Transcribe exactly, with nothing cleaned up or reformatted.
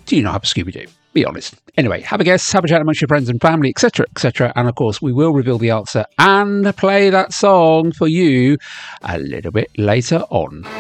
Do you not have a Scooby-Doo? Be honest. Anyway, have a guess, have a chat amongst your friends and family, et cetera, et cetera. And of course, we will reveal the answer and play that song for you a little bit later on.